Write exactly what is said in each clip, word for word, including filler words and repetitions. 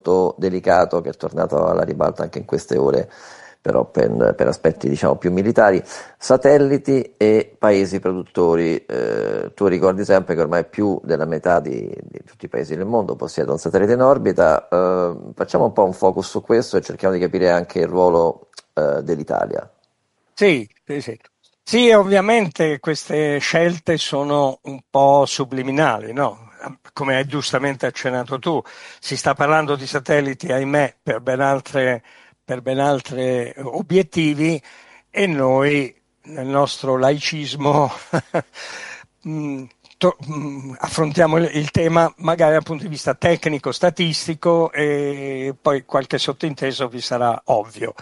molto delicato che è tornato alla ribalta anche in queste ore, però per, per aspetti diciamo più militari, satelliti e paesi produttori. Eh, tu ricordi sempre che ormai più della metà di, di tutti i paesi del mondo possiede un satellite in orbita. Eh, facciamo un po' un focus su questo e cerchiamo di capire anche il ruolo eh, dell'Italia. Sì, sì, sì. Sì, ovviamente queste scelte sono un po' subliminali, no? Come hai giustamente accennato tu, si sta parlando di satelliti, ahimè, per ben altre, per ben altre obiettivi e noi, nel nostro laicismo, mh, to- mh, affrontiamo il, il tema magari dal punto di vista tecnico, statistico e poi qualche sottinteso vi sarà ovvio.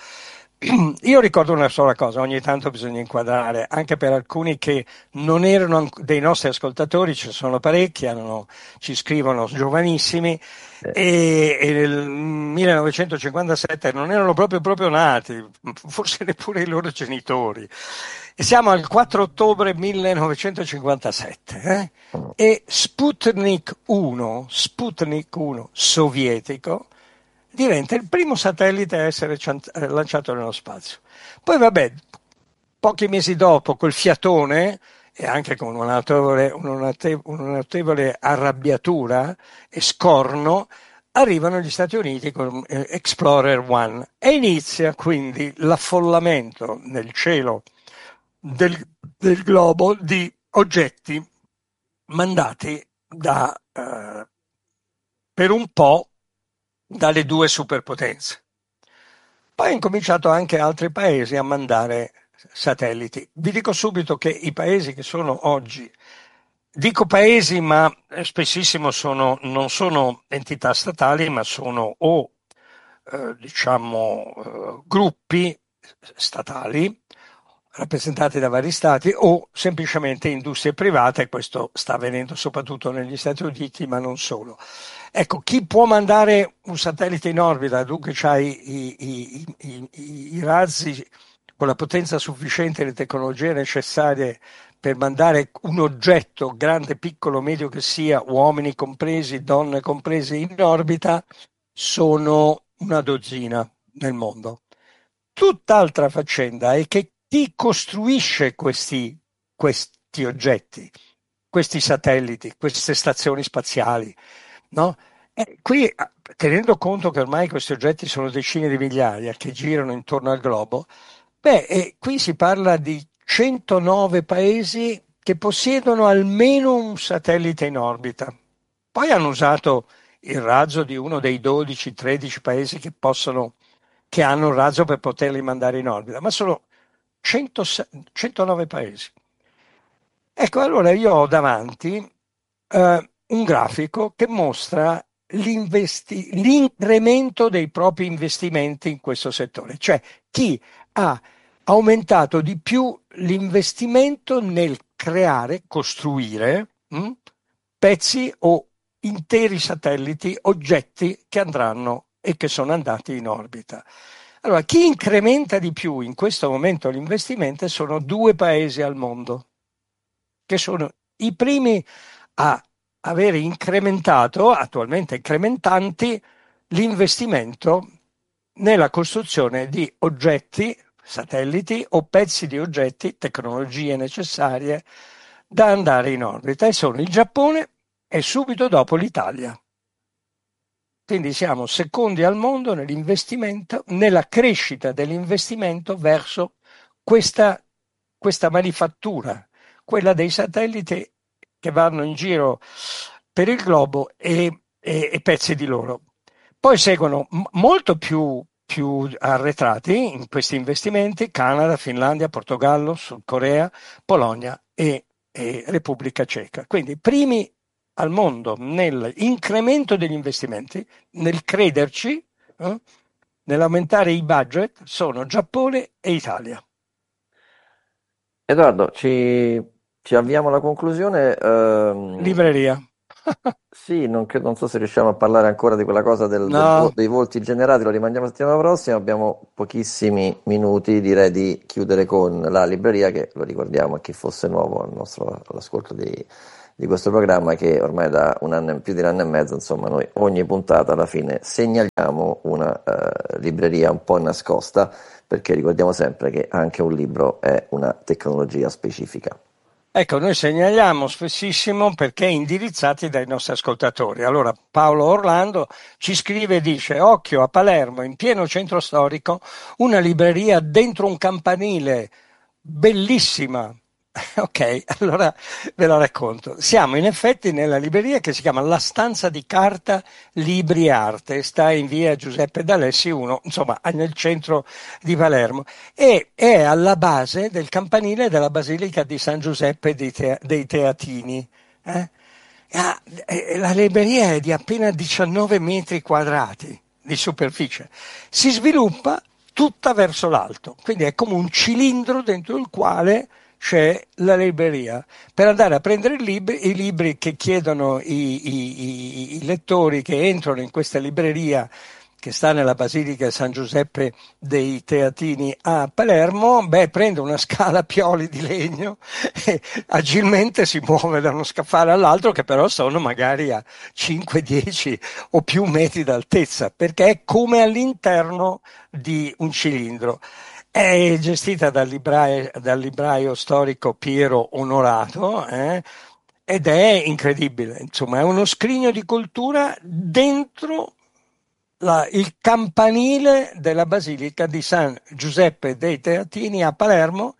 Io ricordo una sola cosa, ogni tanto bisogna inquadrare, anche per alcuni che non erano anc- dei nostri ascoltatori, ce ne sono parecchi, hanno- ci scrivono giovanissimi, Eh, e, e nel millenovecentocinquantasette non erano proprio, proprio nati, forse neppure i loro genitori. E siamo al quattro ottobre millenovecentocinquantasette, eh? mm. E Sputnik uno, Sputnik uno sovietico, diventa il primo satellite a essere cian- eh, lanciato nello spazio. Poi vabbè, pochi mesi dopo, col fiatone e anche con una notevole, una note- una notevole arrabbiatura e scorno, arrivano gli Stati Uniti con eh, Explorer uno e inizia quindi l'affollamento nel cielo del, del globo di oggetti mandati da, eh, per un po' dalle due superpotenze. Poi ha incominciato anche altri paesi a mandare satelliti. Vi dico subito che i paesi che sono oggi, dico paesi, ma spessissimo sono, non sono entità statali, ma sono o eh, diciamo eh, gruppi statali rappresentati da vari stati o semplicemente industrie private, questo sta avvenendo soprattutto negli Stati Uniti, ma non solo. Ecco, chi può mandare un satellite in orbita, dunque c'ha i, i, i, i, i- i razzi con la potenza sufficiente e le tecnologie necessarie per mandare un oggetto, grande, piccolo, medio che sia, uomini compresi, donne comprese, in orbita, sono una dozzina nel mondo. Tutt'altra faccenda è che chi costruisce questi, questi oggetti, questi satelliti, queste stazioni spaziali, no? E qui, tenendo conto che ormai questi oggetti sono decine di migliaia che girano intorno al globo, beh, e qui si parla di centonove paesi che possiedono almeno un satellite in orbita. Poi hanno usato il razzo di uno dei dodici tredici paesi che possono, che hanno il razzo per poterli mandare in orbita, ma sono cento centonove paesi. Ecco, allora io ho davanti eh, un grafico che mostra l'investi- l'incremento dei propri investimenti in questo settore, cioè chi ha aumentato di più l'investimento nel creare, costruire mh, pezzi o interi satelliti, oggetti che andranno e che sono andati in orbita. Allora, chi incrementa di più in questo momento l'investimento sono due paesi al mondo, che sono i primi a avere incrementato, attualmente incrementanti, l'investimento nella costruzione di oggetti, satelliti o pezzi di oggetti, tecnologie necessarie da andare in orbita, e sono il Giappone e subito dopo l'Italia. Quindi siamo secondi al mondo nell'investimento, nella crescita dell'investimento verso questa, questa manifattura, quella dei satelliti che vanno in giro per il globo e, e, e pezzi di loro. Poi seguono m- molto più, più arretrati in questi investimenti Canada, Finlandia, Portogallo, Sud Corea, Polonia e, e Repubblica Ceca. Quindi primi al mondo nell'incremento degli investimenti, nel crederci, eh, nell'aumentare i budget, sono Giappone e Italia. Edoardo, ci, ci avviamo alla conclusione. Ehm, Libreria. sì, non, credo- non so se riusciamo a parlare ancora di quella cosa del- del vo- No, dei volti generati, lo rimandiamo la settimana prossima. Abbiamo pochissimi minuti, direi di chiudere con la libreria, che lo ricordiamo a chi fosse nuovo al nostro, all'ascolto di, di questo programma, che ormai da un anno, più di un anno e mezzo, insomma, noi ogni puntata alla fine segnaliamo una uh, libreria un po' nascosta, perché ricordiamo sempre che anche un libro è una tecnologia specifica. Ecco, noi segnaliamo spessissimo perché indirizzati dai nostri ascoltatori. Allora, Paolo Orlando ci scrive e dice: occhio, a Palermo, in pieno centro storico, una libreria dentro un campanile, bellissima. Ok, allora ve la racconto. Siamo in effetti nella libreria che si chiama La Stanza di Carta, Libri e Arte, sta in via Giuseppe D'Alessi uno, insomma nel centro di Palermo, e è alla base del campanile della Basilica di San Giuseppe dei, Te- dei Teatini. Eh? Ah, eh, la libreria è di appena diciannove metri quadrati di superficie, si sviluppa tutta verso l'alto, quindi è come un cilindro dentro il quale c'è la libreria. Per andare a prendere i libri, i libri che chiedono i, i, i, i lettori che entrano in questa libreria che sta nella Basilica di San Giuseppe dei Teatini a Palermo, beh, prende una scala a pioli di legno e agilmente si muove da uno scaffale all'altro, che però sono magari a cinque dieci o più metri d'altezza, perché è come all'interno di un cilindro. È gestita dal libraio, dal libraio storico Piero Onorato, eh, ed è incredibile, insomma, è uno scrigno di cultura dentro la, il campanile della Basilica di San Giuseppe dei Teatini a Palermo,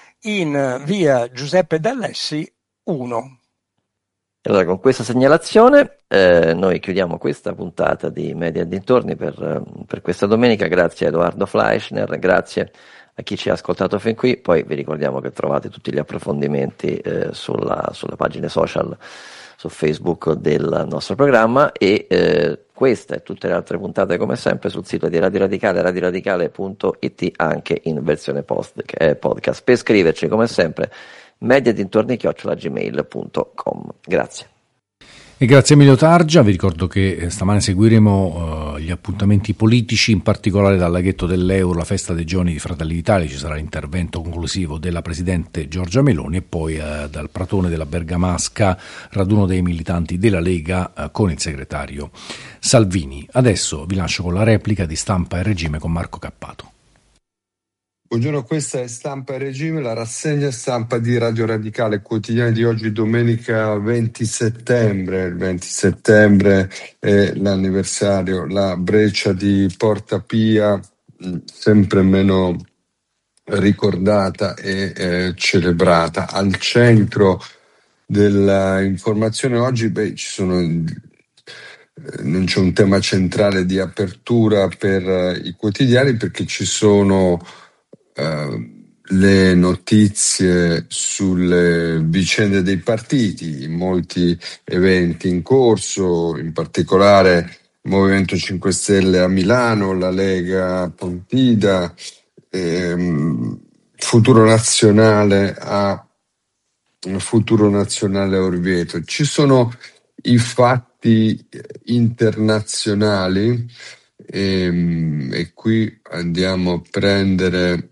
in via Giuseppe D'Alessi uno. Allora, con questa segnalazione eh, noi chiudiamo questa puntata di Media e dintorni per, per questa domenica. Grazie a Edoardo Fleischner, grazie a chi ci ha ascoltato fin qui. Poi vi ricordiamo che trovate tutti gli approfondimenti eh, sulla, sulle pagine social, su Facebook del nostro programma, e eh, questa e tutte le altre puntate come sempre sul sito di Radio Radicale, radioradicale punto it, anche in versione post, eh, podcast. Per scriverci come sempre media dintorni chiocciola gmail punto com. Grazie. E grazie a Emilio Targia. Vi ricordo che stamane seguiremo uh, gli appuntamenti politici, in particolare dal laghetto dell'Euro, la festa dei giorni di Fratelli d'Italia. Ci sarà l'intervento conclusivo della Presidente Giorgia Meloni, e poi uh, dal Pratone della Bergamasca, raduno dei militanti della Lega uh, con il segretario Salvini. Adesso vi lascio con la replica di Stampa e Regime con Marco Cappato. Buongiorno, questa è Stampa e Regime, la rassegna stampa di Radio Radicale, quotidiano di oggi, domenica venti settembre. Il venti settembre è l'anniversario, la breccia di Porta Pia, sempre meno ricordata e eh, celebrata. Al centro dell'informazione oggi, beh, ci sono... non c'è un tema centrale di apertura per uh, i quotidiani, perché ci sono uh, le notizie sulle vicende dei partiti, molti eventi in corso, in particolare il Movimento cinque Stelle a Milano, la Lega a Pontida, ehm, Futuro Nazionale a Futuro Nazionale a Orvieto. Ci sono i fatti internazionali e, e qui andiamo a prendere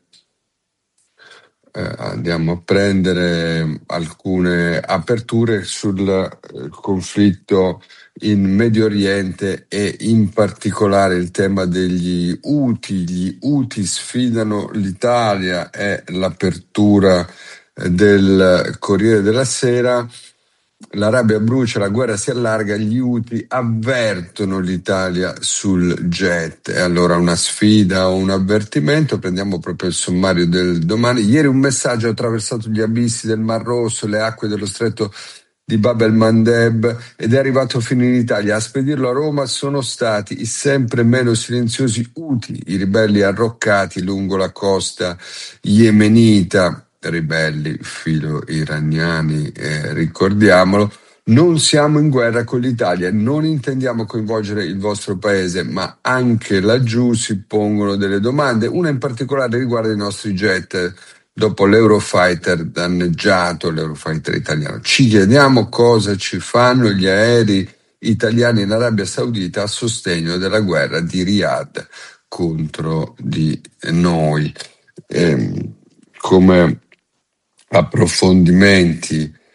eh, andiamo a prendere alcune aperture sul eh, conflitto in Medio Oriente, e in particolare il tema degli Houthi. Gli Houthi sfidano l'Italia, è l'apertura del Corriere della Sera. L'Arabia brucia, la guerra si allarga, gli Houthi avvertono l'Italia sul jet. E allora una sfida o un avvertimento? Prendiamo proprio il sommario del Domani. Ieri un messaggio ha attraversato gli abissi del Mar Rosso, le acque dello stretto di Bab el-Mandeb, ed è arrivato fino in Italia. A spedirlo a Roma sono stati i sempre meno silenziosi Houthi, i ribelli arroccati lungo la costa yemenita. Ribelli filo-iraniani, eh, ricordiamolo. Non siamo in guerra con l'Italia, non intendiamo coinvolgere il vostro paese, ma anche laggiù si pongono delle domande. Una in particolare riguarda i nostri jet. Dopo l'Eurofighter danneggiato, l'Eurofighter italiano, ci chiediamo cosa ci fanno gli aerei italiani in Arabia Saudita a sostegno della guerra di Riyadh contro di noi. Eh, come approfondimenti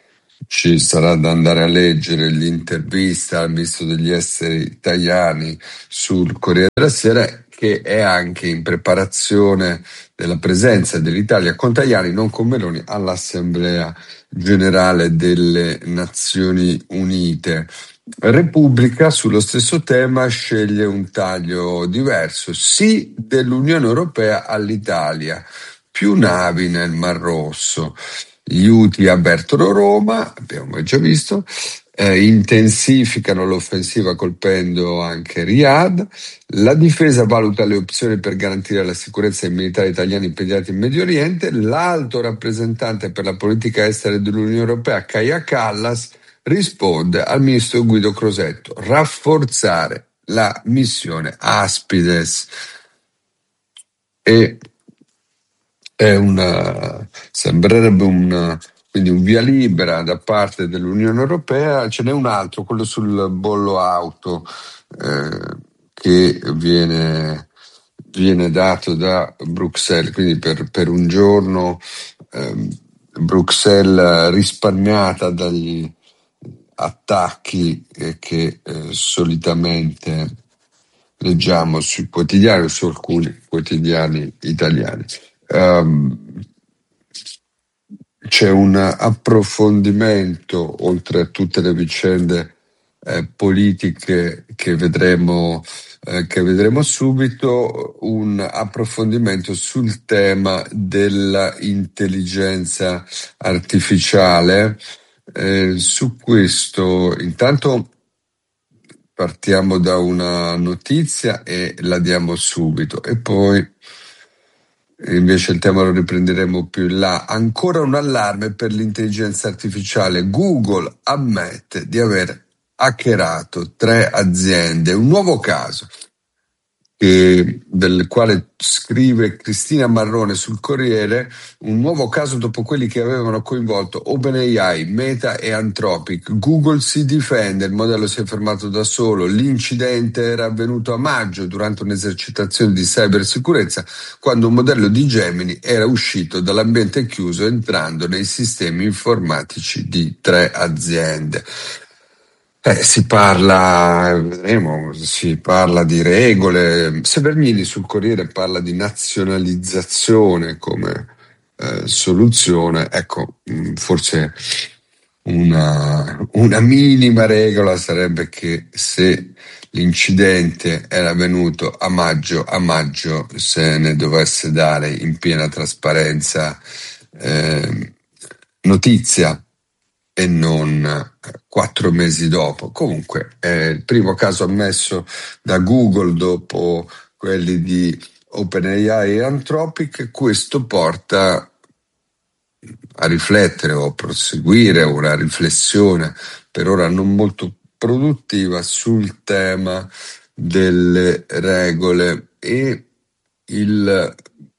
ci sarà da andare a leggere l'intervista al ministro degli esteri Tajani sul Corriere della Sera, che è anche in preparazione della presenza dell'Italia con Tajani, non con Meloni, all'Assemblea Generale delle Nazioni Unite. Repubblica sullo stesso tema sceglie un taglio diverso: sì dell'Unione Europea all'Italia, più navi nel Mar Rosso. Gli Houthi avvertono Roma, abbiamo già visto, eh, intensificano l'offensiva colpendo anche Riyadh. La difesa valuta le opzioni per garantire la sicurezza dei militari italiani impegnati in Medio Oriente. L'alto rappresentante per la politica estera dell'Unione Europea, Kaja Kallas, risponde al ministro Guido Crosetto: rafforzare la missione Aspides. E è una, sembrerebbe una, quindi un via libera da parte dell'Unione Europea. Ce n'è un altro, quello sul bollo auto, eh, che viene, viene dato da Bruxelles, quindi per, per un giorno eh, Bruxelles risparmiata dagli attacchi eh, che eh, solitamente leggiamo sui quotidiani o su alcuni quotidiani italiani. Um, c'è un approfondimento, oltre a tutte le vicende eh, politiche che vedremo, eh, che vedremo subito, un approfondimento sul tema dell'intelligenza artificiale. Eh, su questo intanto partiamo da una notizia e la diamo subito, e poi invece il tema lo riprenderemo più in là. Ancora un allarme per l'intelligenza artificiale. Google ammette di aver hackerato tre aziende. Un nuovo caso che, del quale scrive Cristina Marrone sul Corriere, un nuovo caso dopo quelli che avevano coinvolto OpenAI, Meta e Anthropic. Google si difende, il modello si è fermato da solo. L'incidente era avvenuto a maggio durante un'esercitazione di cybersicurezza, quando un modello di Gemini era uscito dall'ambiente chiuso entrando nei sistemi informatici di tre aziende. Eh, si parla, vedremo, si parla di regole. Severgnini sul Corriere parla di nazionalizzazione come eh, soluzione. Ecco, mh, forse una, una minima regola sarebbe che se l'incidente era avvenuto a maggio, a maggio se ne dovesse dare in piena trasparenza eh, notizia, e non quattro mesi dopo. Comunque è il primo caso ammesso da Google dopo quelli di OpenAI e Anthropic. Questo porta a riflettere o a proseguire una riflessione per ora non molto produttiva sul tema delle regole, e il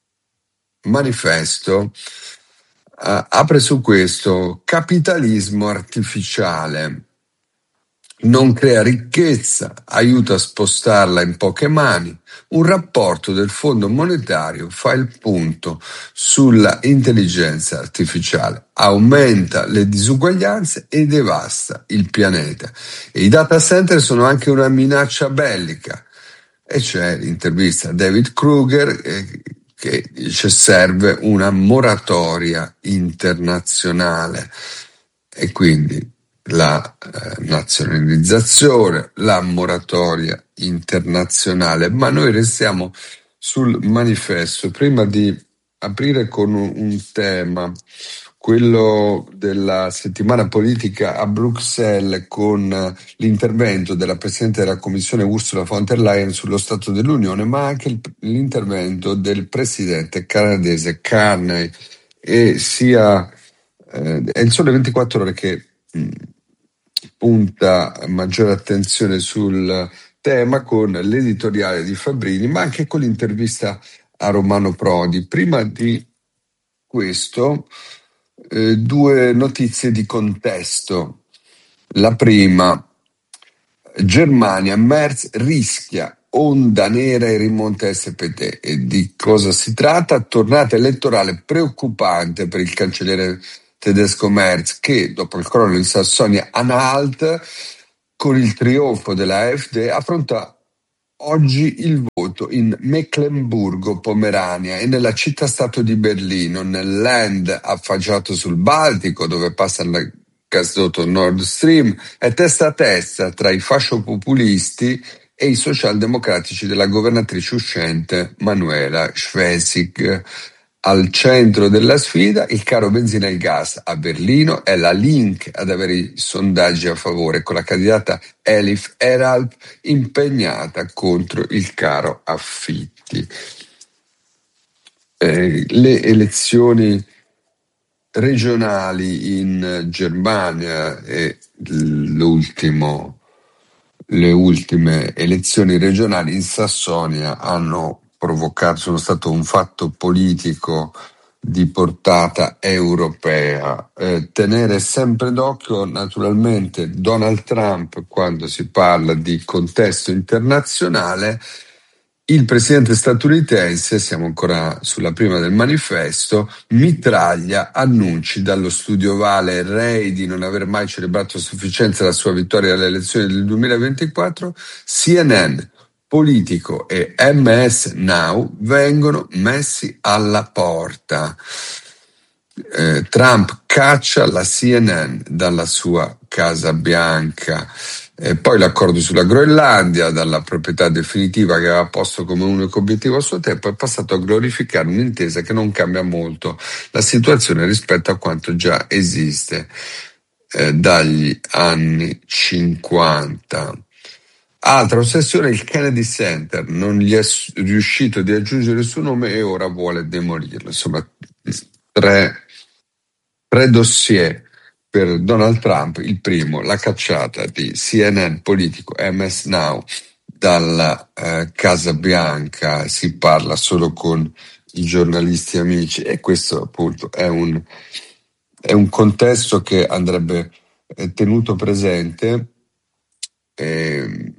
manifesto Uh, apre su questo: capitalismo artificiale non crea ricchezza, aiuta a spostarla in poche mani. Un rapporto del Fondo Monetario fa il punto sulla intelligenza artificiale, aumenta le disuguaglianze e devasta il pianeta. E i data center sono anche una minaccia bellica. E c'è l'intervista a David Kruger eh, che dice serve una moratoria internazionale, e quindi la eh, nazionalizzazione, la moratoria internazionale. Ma noi restiamo sul manifesto prima di aprire con un, un tema, quello della settimana politica a Bruxelles, con l'intervento della Presidente della Commissione Ursula von der Leyen sullo Stato dell'Unione, ma anche il, l'intervento del Presidente canadese Carney. E sia eh, è il Sole ventiquattro Ore che mh, punta maggiore attenzione sul tema con l'editoriale di Fabbrini, ma anche con l'intervista a Romano Prodi. Prima di questo Eh, due notizie di contesto. La prima: Germania, Merz rischia onda nera e rimonta S P D. E di cosa si tratta? Tornata elettorale preoccupante per il cancelliere tedesco Merz, che dopo il crollo in Sassonia-Anhalt, con il trionfo della AfD, affronta oggi il voto in Meclemburgo-Pomerania e nella città-stato di Berlino, nel Land affacciato sul Baltico, dove passa il gasdotto Nord Stream, è testa a testa tra i fasciopopulisti e i socialdemocratici della governatrice uscente Manuela Schwesig. Al centro della sfida il caro benzina e il gas a Berlino è la Link ad avere i sondaggi a favore, con la candidata Elif Eralp impegnata contro il caro affitti. Eh, le elezioni regionali in Germania e l'ultimo, le ultime elezioni regionali in Sassonia hanno provocato, sono stato un fatto politico di portata europea. Eh, tenere sempre d'occhio naturalmente Donald Trump quando si parla di contesto internazionale. Il presidente statunitense, siamo ancora sulla prima del manifesto, mitraglia annunci dallo studio Vale Ray di non aver mai celebrato a sufficienza la sua vittoria alle elezioni del duemilaventiquattro. C N N, Politico e M S Now vengono messi alla porta. Eh, Trump caccia la C N N dalla sua Casa Bianca. E poi l'accordo sulla Groenlandia, dalla proprietà definitiva che aveva posto come unico obiettivo a suo tempo, è passato a glorificare un'intesa che non cambia molto la situazione rispetto a quanto già esiste eh, dagli anni cinquanta. Altra ossessione, il Kennedy Center, non gli è riuscito di aggiungere il suo nome e ora vuole demolirlo. Insomma, tre, tre dossier per Donald Trump. Il primo, la cacciata di C N N, Politico, M S Now dalla eh, Casa Bianca, si parla solo con i giornalisti amici, e questo appunto è un, è un contesto che andrebbe eh, tenuto presente. Eh,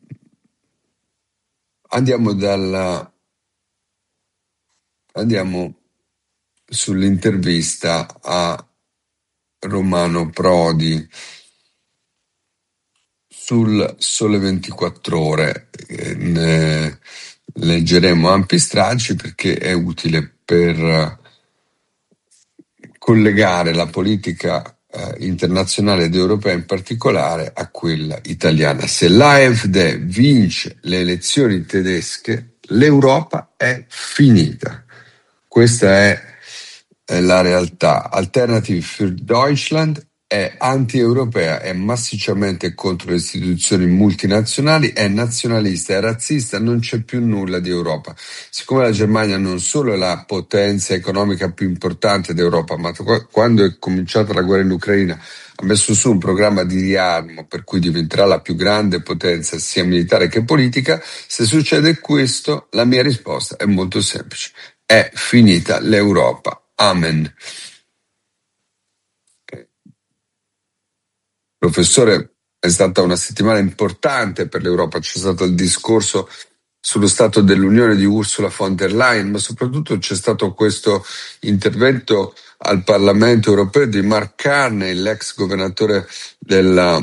andiamo dalla andiamo sull'intervista a Romano Prodi sul Sole ventiquattro Ore. Ne leggeremo ampi stralci perché è utile per collegare la politica eh, internazionale ed europea in particolare a quella italiana. Se l'AfD vince le elezioni tedesche, l'Europa è finita. Questa è la realtà. Alternative für Deutschland è anti-europea, è massicciamente contro le istituzioni multinazionali, è nazionalista, è razzista, non c'è più nulla di Europa. Siccome la Germania non solo è la potenza economica più importante d'Europa, ma quando è cominciata la guerra in Ucraina ha messo su un programma di riarmo per cui diventerà la più grande potenza sia militare che politica, se succede questo la mia risposta è molto semplice: è finita l'Europa. Amen. Professore, è stata una settimana importante per l'Europa, c'è stato il discorso sullo stato dell'Unione di Ursula von der Leyen, ma soprattutto c'è stato questo intervento al Parlamento europeo di Mark Carney, l'ex governatore della,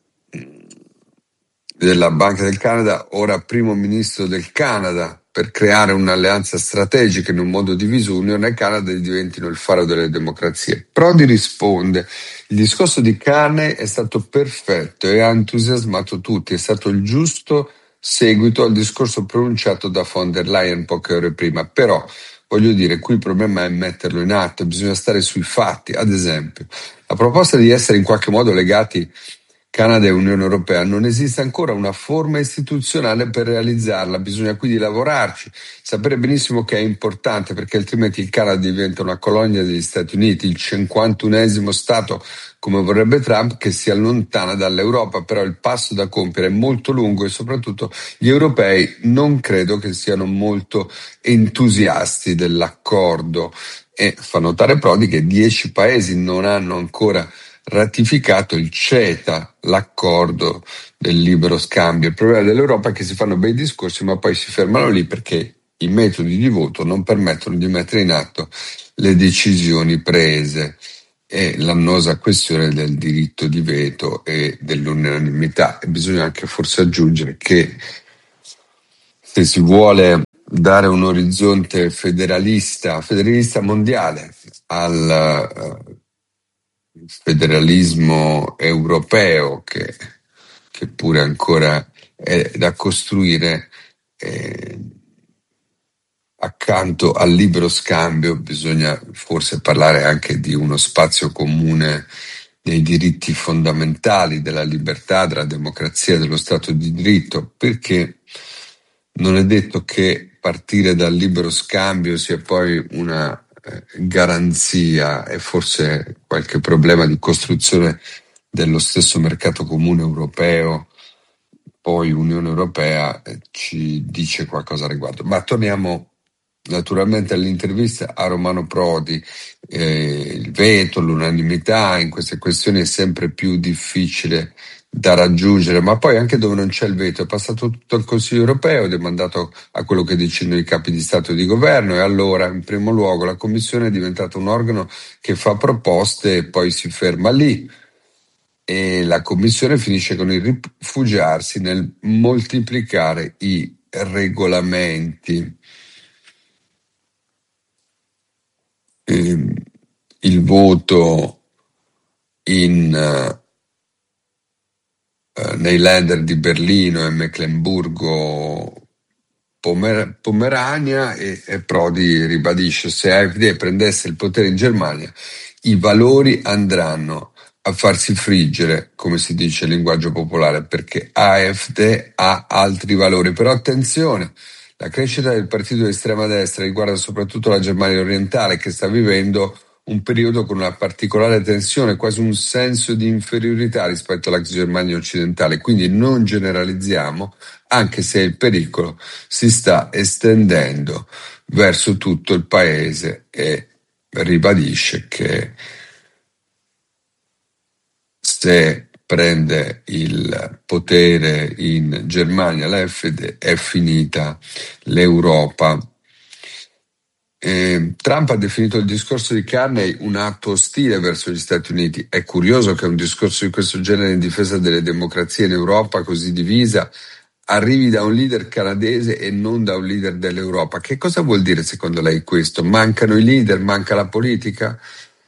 della Banca del Canada, ora primo ministro del Canada, per creare un'alleanza strategica in un mondo diviso, Unione e Canada diventino il faro delle democrazie. Prodi risponde: il discorso di Carney è stato perfetto e ha entusiasmato tutti, è stato il giusto seguito al discorso pronunciato da von der Leyen poche ore prima, però voglio dire, qui il problema è metterlo in atto, bisogna stare sui fatti. Ad esempio, la proposta di essere in qualche modo legati Canada e Unione Europea, non esiste ancora una forma istituzionale per realizzarla, bisogna quindi lavorarci, sapere benissimo che è importante, perché altrimenti il Canada diventa una colonia degli Stati Uniti, il cinquantunesimo Stato come vorrebbe Trump, che si allontana dall'Europa. Però il passo da compiere è molto lungo e soprattutto gli europei non credo che siano molto entusiasti dell'accordo, e fa notare Prodi che dieci paesi non hanno ancora ratificato il CETA, l'accordo del libero scambio. Il problema dell'Europa è che si fanno bei discorsi ma poi si fermano lì perché i metodi di voto non permettono di mettere in atto le decisioni prese. e l'annosa questione del diritto di veto e dell'unanimità. E bisogna anche forse aggiungere che se si vuole dare un orizzonte federalista, federalista mondiale al uh, federalismo europeo, che, che pure ancora è da costruire, eh, accanto al libero scambio bisogna forse parlare anche di uno spazio comune dei diritti fondamentali, della libertà, della democrazia, dello Stato di diritto, perché non è detto che partire dal libero scambio sia poi una eh, garanzia, e forse qualche problema di costruzione dello stesso mercato comune europeo, poi Unione Europea, eh, ci dice qualcosa a riguardo. Ma torniamo naturalmente all'intervista a Romano Prodi. Eh, il veto, l'unanimità in queste questioni è sempre più difficile da raggiungere, ma poi anche dove non c'è il veto è passato tutto il Consiglio europeo ed è mandato a quello che decidono i capi di Stato e di Governo, e allora in primo luogo la Commissione è diventata un organo che fa proposte e poi si ferma lì, e la Commissione finisce con il rifugiarsi nel moltiplicare i regolamenti. Eh, il voto in uh, nei Länder di Berlino e Meclemburgo Pomer- Pomerania, e, e Prodi ribadisce: se A F D prendesse il potere in Germania i valori andranno a farsi friggere, come si dice in linguaggio popolare, perché A F D ha altri valori. Però attenzione, la crescita del partito di estrema destra riguarda soprattutto la Germania orientale, che sta vivendo un periodo con una particolare tensione, quasi un senso di inferiorità rispetto alla Germania occidentale. Quindi non generalizziamo, anche se il pericolo si sta estendendo verso tutto il paese, e ribadisce che se prende il potere in Germania l'A F D è finita l'Europa. Eh, Trump ha definito il discorso di Carney un atto ostile verso gli Stati Uniti. È curioso che un discorso di questo genere in difesa delle democrazie in Europa, così divisa, arrivi da un leader canadese e non da un leader dell'Europa. Che cosa vuol dire secondo lei questo? Mancano i leader? Manca la politica?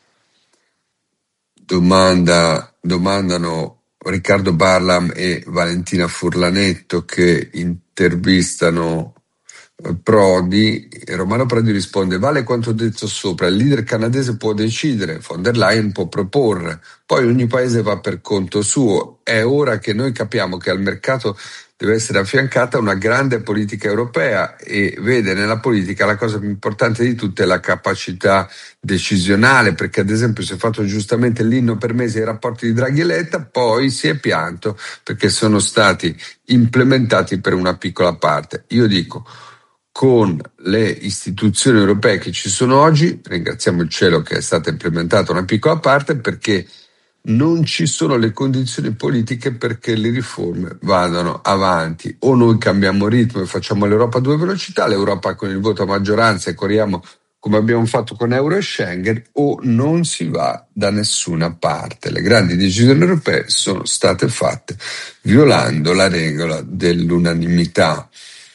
Domanda, domandano Riccardo Barlam e Valentina Furlanetto, che intervistano Prodi. E Romano Prodi risponde: vale quanto detto sopra, il leader canadese può decidere, von der Leyen può proporre, poi ogni paese va per conto suo. È ora che noi capiamo che al mercato deve essere affiancata una grande politica europea, e vede nella politica la cosa più importante di tutte è la capacità decisionale, perché ad esempio si è fatto giustamente l'inno per mesi ai rapporti di Draghi e Letta, poi si è pianto perché sono stati implementati per una piccola parte. Io dico, con le istituzioni europee che ci sono oggi, ringraziamo il cielo che è stata implementata una piccola parte, perché non ci sono le condizioni politiche perché le riforme vadano avanti. O noi cambiamo ritmo e facciamo l'Europa a due velocità, l'Europa con il voto a maggioranza, e corriamo come abbiamo fatto con Euro e Schengen, o non si va da nessuna parte. Le grandi decisioni europee sono state fatte violando la regola dell'unanimità.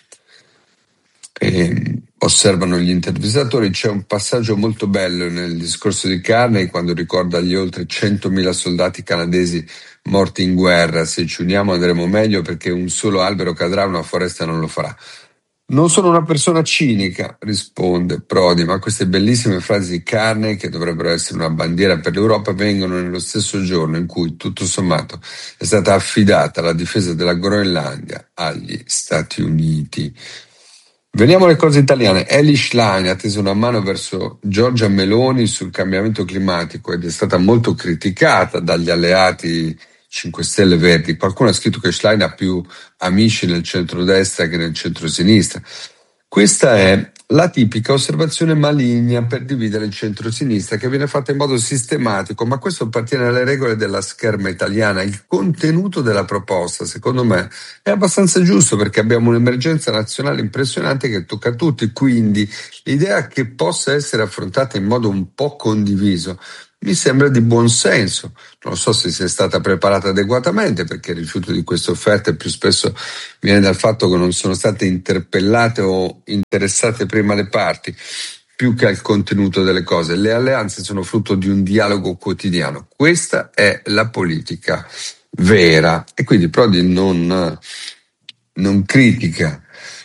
E osservano gli intervistatori, c'è un passaggio molto bello nel discorso di Carney quando ricorda gli oltre centomila soldati canadesi morti in guerra: se ci uniamo andremo meglio perché un solo albero cadrà, una foresta non lo farà. Non sono una persona cinica, risponde Prodi, ma queste bellissime frasi di Carney, che dovrebbero essere una bandiera per l'Europa, vengono nello stesso giorno in cui, tutto sommato, è stata affidata la difesa della Groenlandia agli Stati Uniti. Veniamo alle cose italiane. Elly Schlein ha teso una mano verso Giorgia Meloni sul cambiamento climatico ed è stata molto criticata dagli alleati cinque Stelle Verdi. Qualcuno ha scritto che Schlein ha più amici nel centrodestra che nel centrosinistra. Questa è la tipica osservazione maligna per dividere il centrosinistra, che viene fatta in modo sistematico, ma questo appartiene alle regole della scherma italiana. Il contenuto della proposta, secondo me, è abbastanza giusto, perché abbiamo un'emergenza nazionale impressionante che tocca a tutti, quindi l'idea che possa essere affrontata in modo un po' condiviso mi sembra di buon senso. Non so se sia stata preparata adeguatamente, perché il rifiuto di queste offerte più spesso viene dal fatto che non sono state interpellate o interessate prima le parti, più che al contenuto delle cose. Le alleanze sono frutto di un dialogo quotidiano. Questa è la politica vera, e quindi Prodi non, non critica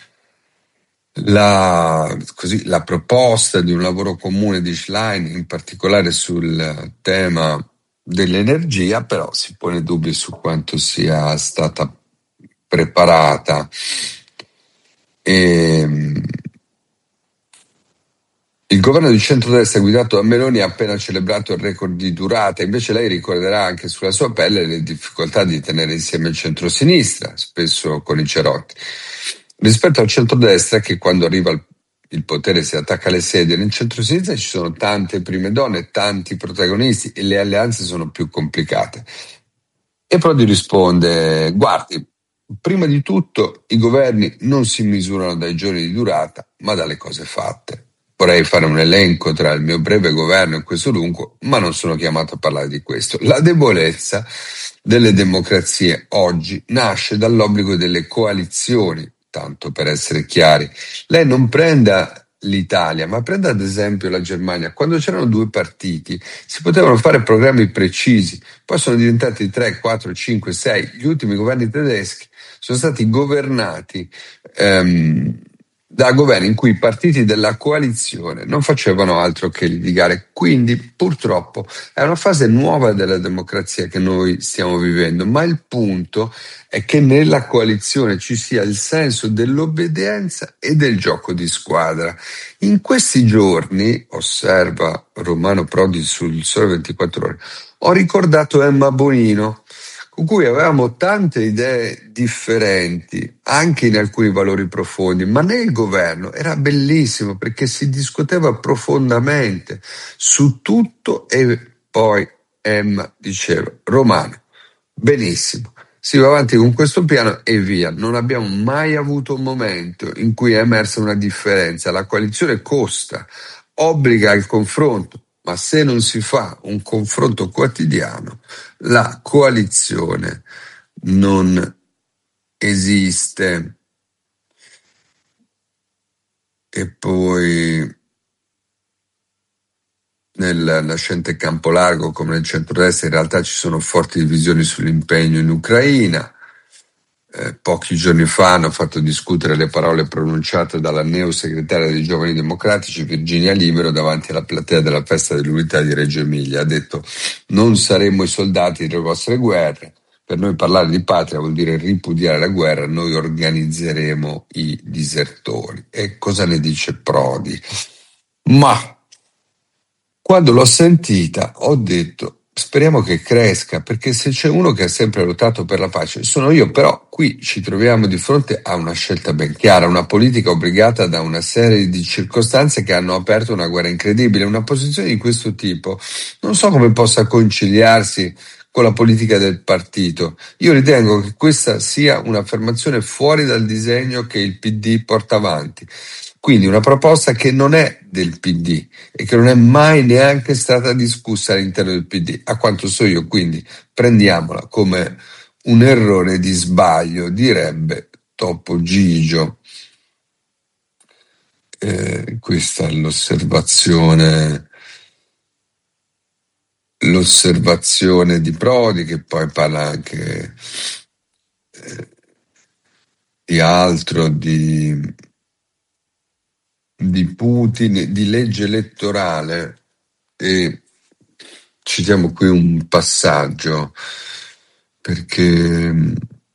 la, così, la proposta di un lavoro comune di Schlein, in particolare sul tema dell'energia, però si pone dubbi su quanto sia stata preparata. E, il governo di centrodestra guidato da Meloni ha appena celebrato il record di durata, invece lei ricorderà anche sulla sua pelle le difficoltà di tenere insieme il centrosinistra, spesso con i cerotti. Rispetto al centrodestra, che quando arriva il, il potere si attacca alle sedie, nel centrosinistra ci sono tante prime donne, tanti protagonisti e le alleanze sono più complicate. E Prodi risponde: guardi, prima di tutto i governi non si misurano dai giorni di durata, ma dalle cose fatte. Vorrei fare un elenco tra il mio breve governo e questo lungo, ma non sono chiamato a parlare di questo. La debolezza delle democrazie oggi nasce dall'obbligo delle coalizioni, tanto per essere chiari. Lei non prenda l'Italia, ma prenda ad esempio la Germania. Quando c'erano due partiti si potevano fare programmi precisi, poi sono diventati tre, quattro, cinque, sei. Gli ultimi governi tedeschi sono stati governati ehm, da governi in cui i partiti della coalizione non facevano altro che litigare. Quindi purtroppo è una fase nuova della democrazia che noi stiamo vivendo, ma il punto è che nella coalizione ci sia il senso dell'obbedienza e del gioco di squadra. In questi giorni, osserva Romano Prodi sul Sole ventiquattro Ore, ho ricordato Emma Bonino, con cui avevamo tante idee differenti, anche in alcuni valori profondi, ma nel governo era bellissimo perché si discuteva profondamente su tutto, e poi Emma diceva: Romano, benissimo, si va avanti con questo piano e via. Non abbiamo mai avuto un momento in cui è emersa una differenza. La coalizione costa, obbliga al confronto, ma se non si fa un confronto quotidiano, la coalizione non esiste. E poi nel nascente campo largo, come nel centrodestra, in realtà ci sono forti divisioni sull'impegno in Ucraina. Eh, pochi giorni fa hanno fatto discutere le parole pronunciate dalla neosegretaria dei Giovani Democratici Virginia Libero davanti alla platea della festa dell'unità di Reggio Emilia. Ha detto: non saremmo i soldati delle vostre guerre, per noi parlare di patria vuol dire ripudiare la guerra, noi organizzeremo i disertori. E cosa ne dice Prodi? Ma quando l'ho sentita ho detto: speriamo che cresca, perché se c'è uno che ha sempre lottato per la pace sono io. Però qui ci troviamo di fronte a una scelta ben chiara, una politica obbligata da una serie di circostanze che hanno aperto una guerra incredibile. Una posizione di questo tipo non so come possa conciliarsi con la politica del partito. Io ritengo che questa sia un'affermazione fuori dal disegno che il P D porta avanti. Quindi una proposta che non è del P D e che non è mai neanche stata discussa all'interno del P D, a quanto so io. Quindi prendiamola come un errore di sbaglio, direbbe Topo Gigio. Eh, questa è l'osservazione l'osservazione di Prodi, che poi parla anche eh, di altro, di di Putin, di legge elettorale, e citiamo qui un passaggio perché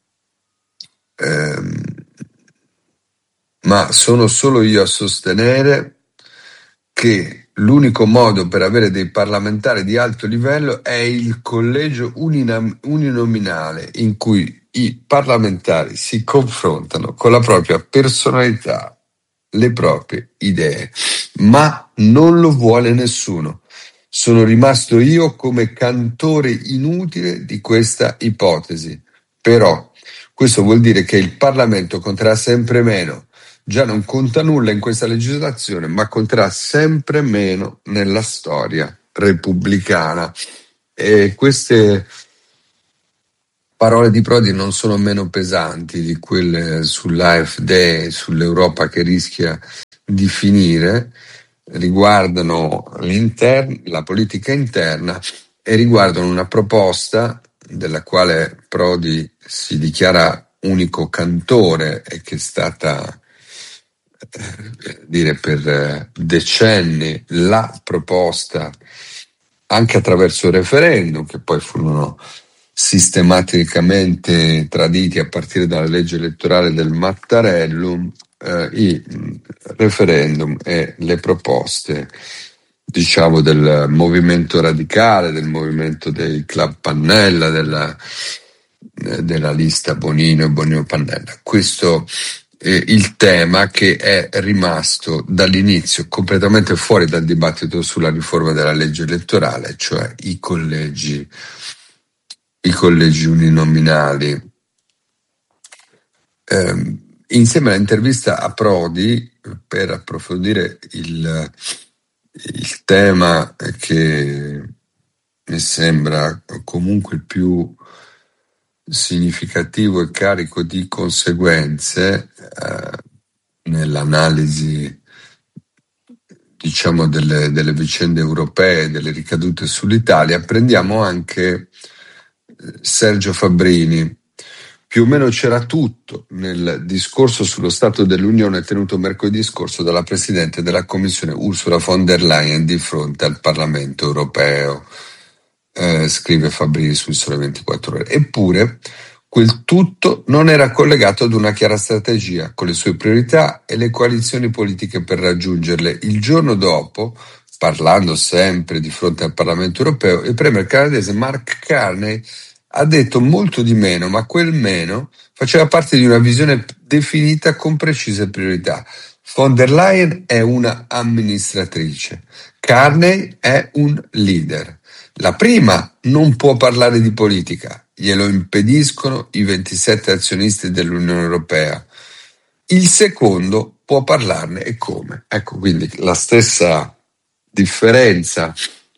ehm, ma sono solo io a sostenere che l'unico modo per avere dei parlamentari di alto livello è il collegio uninam- uninominale, in cui i parlamentari si confrontano con la propria personalità, le proprie idee, ma non lo vuole nessuno. Sono rimasto io come cantore inutile di questa ipotesi. Però questo vuol dire che il Parlamento conterà sempre meno. Già non conta nulla in questa legislazione, ma conterà sempre meno nella storia repubblicana. E queste parole di Prodi non sono meno pesanti di quelle sull'AfD, sull'Europa che rischia di finire, riguardano l'inter- la politica interna e riguardano una proposta della quale Prodi si dichiara unico cantore e che è stata eh, dire per decenni la proposta, anche attraverso referendum, che poi furono sistematicamente traditi a partire dalla legge elettorale del Mattarellum, eh, i referendum e le proposte, diciamo, del movimento radicale, del movimento dei club Pannella, della, eh, della lista Bonino e Bonino Pannella. Questo è il tema che è rimasto dall'inizio completamente fuori dal dibattito sulla riforma della legge elettorale, cioè i collegi i collegi uninominali. Eh, insieme all'intervista a Prodi, per approfondire il, il tema che mi sembra comunque il più significativo e carico di conseguenze eh, nell'analisi, diciamo, delle, delle vicende europee, delle ricadute sull'Italia, prendiamo anche Sergio Fabbrini. Più o meno c'era tutto nel discorso sullo Stato dell'Unione tenuto mercoledì scorso dalla Presidente della Commissione Ursula von der Leyen di fronte al Parlamento europeo, eh, scrive Fabbrini sul Sole ventiquattro Ore. Eppure quel tutto non era collegato ad una chiara strategia, con le sue priorità e le coalizioni politiche per raggiungerle. Il giorno dopo, parlando sempre di fronte al Parlamento europeo, il premier canadese Mark Carney ha detto molto di meno, ma quel meno faceva parte di una visione definita con precise priorità. Von der Leyen è una amministratrice, Carney è un leader. La prima non può parlare di politica, glielo impediscono i ventisette azionisti dell'Unione Europea. Il secondo può parlarne, e come? Ecco, quindi la stessa differenza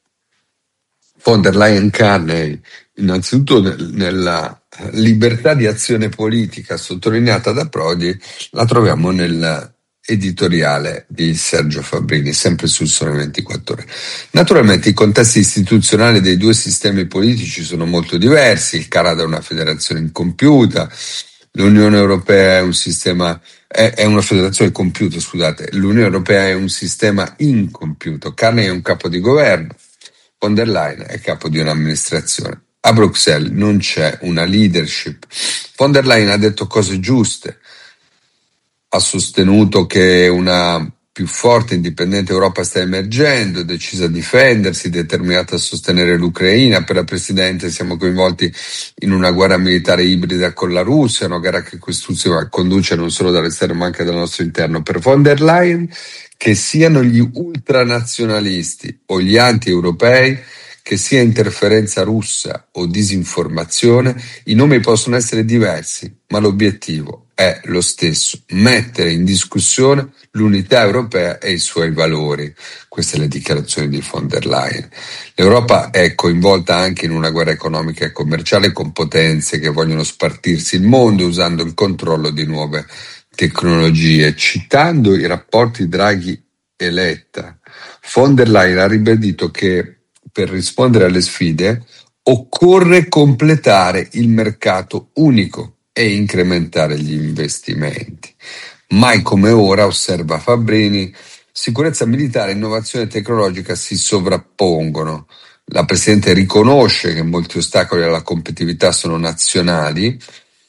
von der Leyen-Carney, innanzitutto nella libertà di azione politica sottolineata da Prodi, la troviamo nell'editoriale di Sergio Fabbrini, sempre sul Sole ventiquattro Ore. Naturalmente i contesti istituzionali dei due sistemi politici sono molto diversi. Il Canada è una federazione incompiuta, l'Unione Europea è un sistema è, è una federazione compiuta, scusate, l'Unione Europea è un sistema incompiuto. Carney è un capo di governo, von der Leyen è capo di un'amministrazione. A Bruxelles non c'è una leadership. Von der Leyen ha detto cose giuste, ha sostenuto che una più forte e indipendente Europa sta emergendo, è decisa a difendersi, determinata a sostenere l'Ucraina. Per la Presidente siamo coinvolti in una guerra militare ibrida con la Russia, una guerra che quest'ultima conduce non solo dall'esterno ma anche dal nostro interno. Per von der Leyen, che siano gli ultranazionalisti o gli anti-europei, che sia interferenza russa o disinformazione, i nomi possono essere diversi, ma l'obiettivo è lo stesso: mettere in discussione l'unità europea e i suoi valori. Queste le dichiarazioni di von der Leyen. L'Europa è coinvolta anche in una guerra economica e commerciale con potenze che vogliono spartirsi il mondo usando il controllo di nuove tecnologie. Citando i rapporti Draghi e Letta, von der Leyen ha ribadito che per rispondere alle sfide occorre completare il mercato unico e incrementare gli investimenti. Mai come ora, osserva Fabbrini, sicurezza militare e innovazione tecnologica si sovrappongono. La Presidente riconosce che molti ostacoli alla competitività sono nazionali,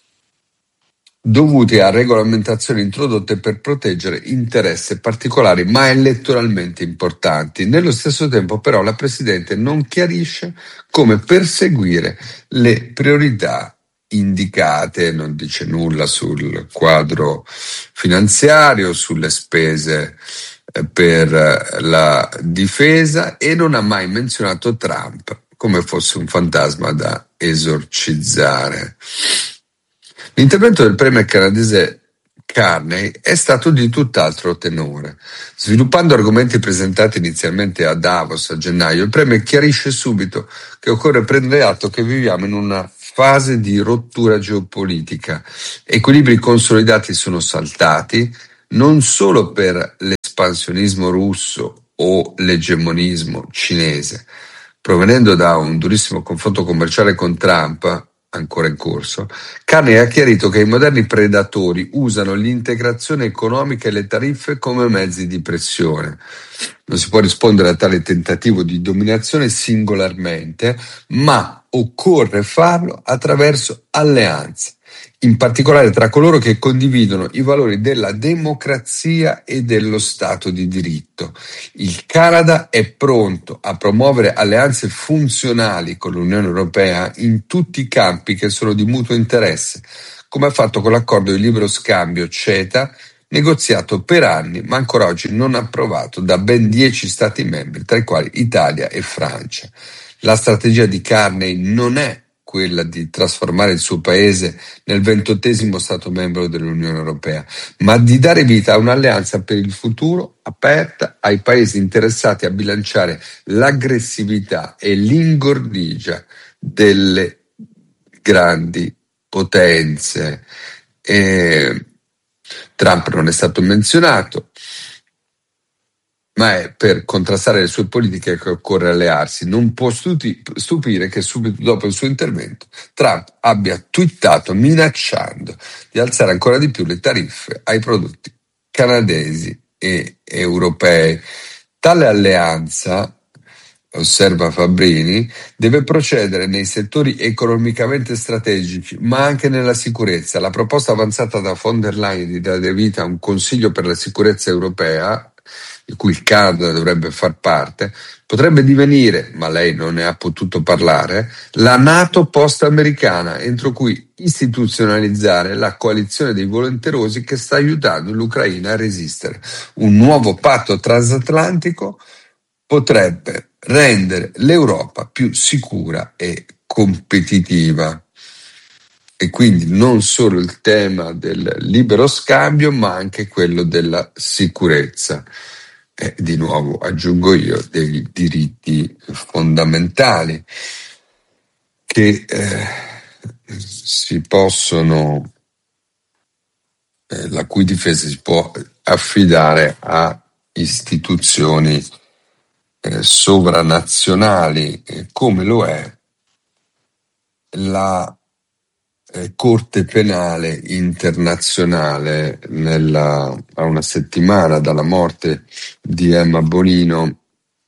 dovuti a regolamentazioni introdotte per proteggere interessi particolari ma elettoralmente importanti. Nello stesso tempo però la Presidente non chiarisce come perseguire le priorità indicate, non dice nulla sul quadro finanziario, sulle spese per la difesa, e non ha mai menzionato Trump come fosse un fantasma da esorcizzare. L'intervento del premier canadese Carney è stato di tutt'altro tenore. Sviluppando argomenti presentati inizialmente a Davos a gennaio, il Premier chiarisce subito che occorre prendere atto che viviamo in una fase di rottura geopolitica. Equilibri consolidati sono saltati non solo per l'espansionismo russo o l'egemonismo cinese. Provenendo da un durissimo confronto commerciale con Trump, ancora in corso, Carney ha chiarito che i moderni predatori usano l'integrazione economica e le tariffe come mezzi di pressione. Non si può rispondere a tale tentativo di dominazione singolarmente, ma occorre farlo attraverso alleanze, in particolare tra coloro che condividono i valori della democrazia e dello Stato di diritto. Il Canada è pronto a promuovere alleanze funzionali con l'Unione Europea in tutti i campi che sono di mutuo interesse, come ha fatto con l'accordo di libero scambio CETA, negoziato per anni ma ancora oggi non approvato da ben dieci Stati membri, tra i quali Italia e Francia. La strategia di Carney non è quella di trasformare il suo paese nel ventottesimo Stato membro dell'Unione Europea, ma di dare vita a un'alleanza per il futuro aperta ai paesi interessati a bilanciare l'aggressività e l'ingordigia delle grandi potenze. E Trump non è stato menzionato, ma è per contrastare le sue politiche che occorre allearsi. Non può stupire che subito dopo il suo intervento Trump abbia twittato minacciando di alzare ancora di più le tariffe ai prodotti canadesi e europei. Tale alleanza, osserva Fabbrini, deve procedere nei settori economicamente strategici, ma anche nella sicurezza. La proposta avanzata da von der Leyen di dare vita a un Consiglio per la sicurezza europea, di cui il Canada dovrebbe far parte, potrebbe divenire, ma lei non ne ha potuto parlare, la NATO post-americana, entro cui istituzionalizzare la coalizione dei volenterosi che sta aiutando l'Ucraina a resistere. Un nuovo patto transatlantico potrebbe rendere l'Europa più sicura e competitiva. E quindi non solo il tema del libero scambio, ma anche quello della sicurezza. E di nuovo aggiungo io dei diritti fondamentali che eh, si possono, eh, la cui difesa si può affidare a istituzioni eh, sovranazionali, eh, come lo è la eh, Corte Penale Internazionale. Nella, a una settimana dalla morte di Emma Bonino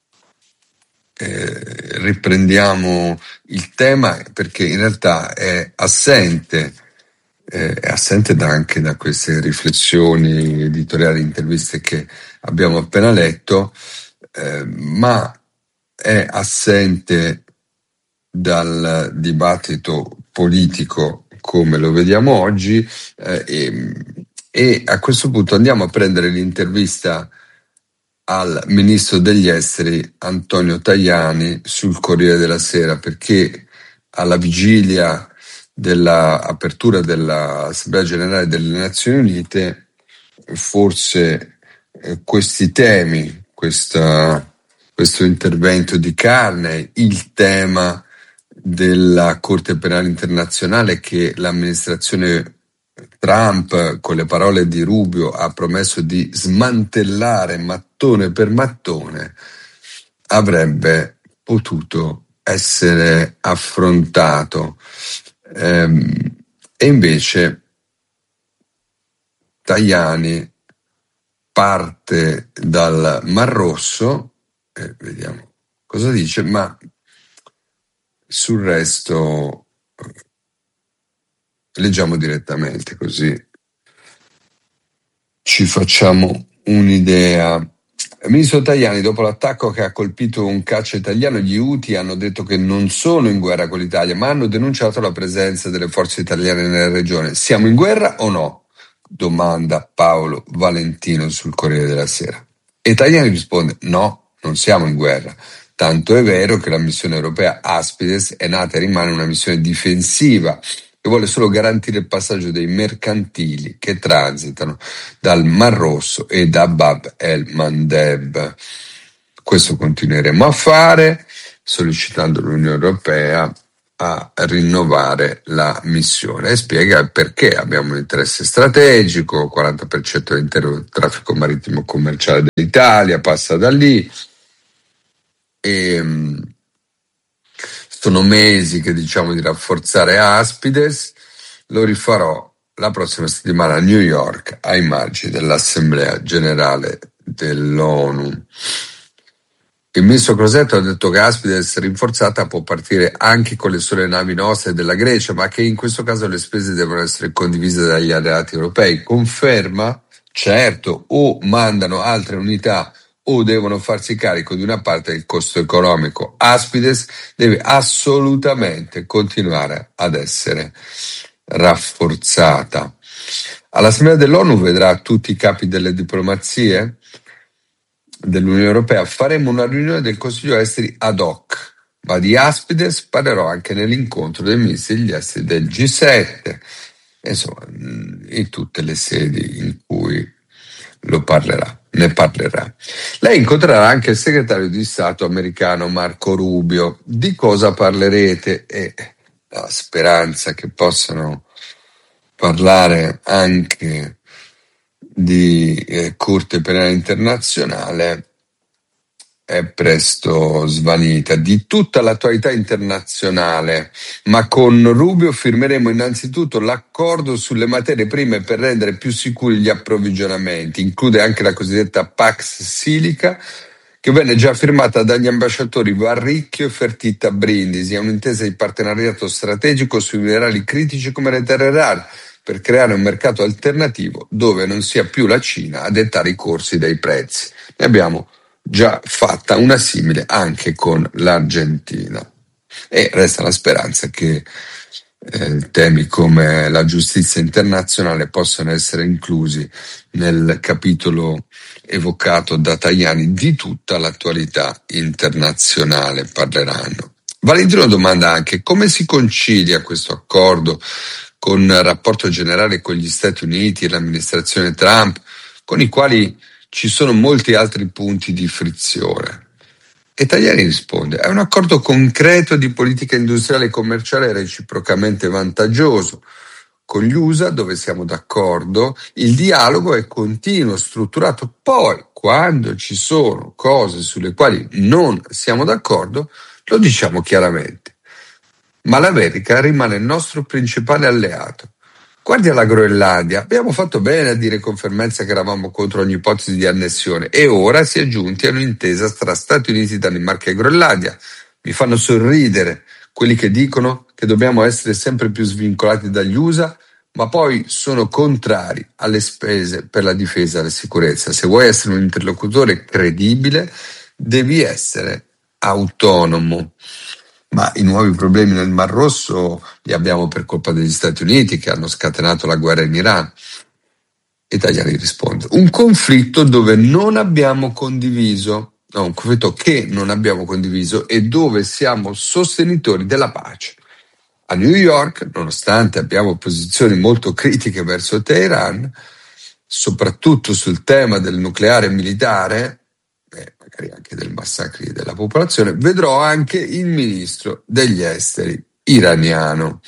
eh, riprendiamo il tema, perché in realtà è assente eh, è assente da anche da queste riflessioni editoriali, interviste che abbiamo appena letto, eh, ma è assente dal dibattito politico come lo vediamo oggi, eh, e, e a questo punto andiamo a prendere l'intervista al ministro degli esteri Antonio Tajani sul Corriere della Sera, perché alla vigilia dell'apertura dell'Assemblea Generale delle Nazioni Unite forse eh, questi temi, questa, questo intervento di Carney, il tema della Corte Penale Internazionale che l'amministrazione Trump, con le parole di Rubio, ha promesso di smantellare mattone per mattone, avrebbe potuto essere affrontato. Ehm, e invece Tajani parte dal Mar Rosso, eh, vediamo cosa dice, ma sul resto leggiamo direttamente, così ci facciamo un'idea. Il ministro Tajani, dopo l'attacco che ha colpito un caccia italiano, gli Houthi hanno detto che non sono in guerra con l'Italia, ma hanno denunciato la presenza delle forze italiane nella regione. Siamo in guerra o no? Domanda Paolo Valentino sul Corriere della Sera. E Tajani risponde: no, non siamo in guerra. Tanto è vero che la missione europea Aspides è nata e rimane una missione difensiva che vuole solo garantire il passaggio dei mercantili che transitano dal Mar Rosso e da Bab el-Mandeb. Questo continueremo a fare, sollecitando l'Unione Europea a rinnovare la missione, e spiega perché abbiamo un interesse strategico, quaranta per cento dell'intero traffico marittimo commerciale dell'Italia passa da lì, e sono mesi che diciamo di rafforzare Aspides. Lo rifarò la prossima settimana a New York ai margini dell'Assemblea Generale dell'ONU. Il ministro Crosetto ha detto che Aspides rinforzata può partire anche con le sole navi nostre e della Grecia, ma che in questo caso le spese devono essere condivise dagli alleati europei. Conferma? Certo, o mandano altre unità o devono farsi carico di una parte del costo economico. Aspides deve assolutamente continuare ad essere rafforzata. All'Assemblea dell'ONU vedrà tutti i capi delle diplomazie dell'Unione Europea. Faremo una riunione del Consiglio Esteri ad hoc, ma di Aspides parlerò anche nell'incontro dei ministri degli esteri del G sette, insomma, in tutte le sedi in cui lo parlerà, ne parlerà. Lei incontrerà anche il segretario di Stato americano Marco Rubio. Di cosa parlerete? E la speranza che possano parlare anche di eh, Corte Penale Internazionale è presto svanita. Di tutta l'attualità internazionale, ma con Rubio firmeremo innanzitutto l'accordo sulle materie prime per rendere più sicuri gli approvvigionamenti. Include anche la cosiddetta Pax Silica, che venne già firmata dagli ambasciatori Varricchio e Fertitta Brindisi. È un'intesa di partenariato strategico sui minerali critici come le terre rare, per creare un mercato alternativo dove non sia più la Cina a dettare i corsi dei prezzi. Ne abbiamo già fatta una simile anche con l'Argentina, e resta la speranza che eh, temi come la giustizia internazionale possano essere inclusi nel capitolo evocato da Tajani. Di tutta l'attualità internazionale parleranno. Valentino domanda anche come si concilia questo accordo con il rapporto generale con gli Stati Uniti e l'amministrazione Trump, con i quali ci sono molti altri punti di frizione. E Tajani risponde: è un accordo concreto di politica industriale e commerciale reciprocamente vantaggioso. Con gli U S A, dove siamo d'accordo, il dialogo è continuo, strutturato. Poi, quando ci sono cose sulle quali non siamo d'accordo, lo diciamo chiaramente. Ma l'America rimane il nostro principale alleato. Guardi alla Groenlandia, abbiamo fatto bene a dire con fermezza che eravamo contro ogni ipotesi di annessione, e ora si è giunti a un'intesa tra Stati Uniti, Danimarca e Groenlandia. Mi fanno sorridere quelli che dicono che dobbiamo essere sempre più svincolati dagli U S A, ma poi sono contrari alle spese per la difesa e la sicurezza. Se vuoi essere un interlocutore credibile, devi essere autonomo. Ma i nuovi problemi nel Mar Rosso li abbiamo per colpa degli Stati Uniti, che hanno scatenato la guerra in Iran. E Tajani risponde: un conflitto dove non abbiamo condiviso, no, un conflitto che non abbiamo condiviso e dove siamo sostenitori della pace. A New York, nonostante abbiamo posizioni molto critiche verso Teheran, soprattutto sul tema del nucleare militare, eh, magari anche del massacri della popolazione, vedrò anche il ministro degli esteri iraniano.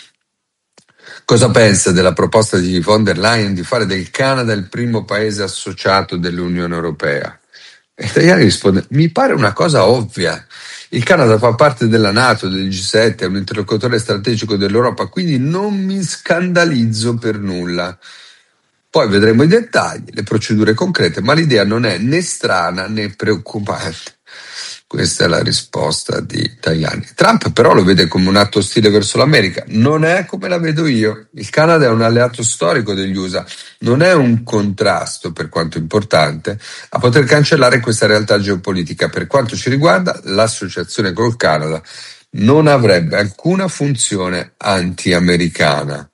Cosa pensa della proposta di von der Leyen di fare del Canada il primo paese associato dell'Unione Europea? E Tajani risponde: mi pare una cosa ovvia. Il Canada fa parte della NATO, del G sette, è un interlocutore strategico dell'Europa, quindi non mi scandalizzo per nulla. Poi vedremo i dettagli, le procedure concrete, ma l'idea non è né strana né preoccupante. Questa è la risposta di Tajani. Trump però lo vede come un atto ostile verso l'America. Non è come la vedo io. Il Canada è un alleato storico degli U S A. Non è un contrasto, per quanto importante, a poter cancellare questa realtà geopolitica. Per quanto ci riguarda, l'associazione col Canada non avrebbe alcuna funzione anti-americana.